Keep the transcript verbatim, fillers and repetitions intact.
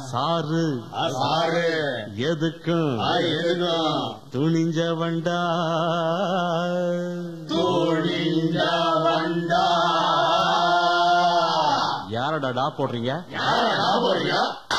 Sir sir எதுக்கும் எதுக்கும் துணிஞ்ச வண்டா துணிஞ்ச வண்டா. யாரடா டா போடுறீங்க? யாரடா போடுறீங்க?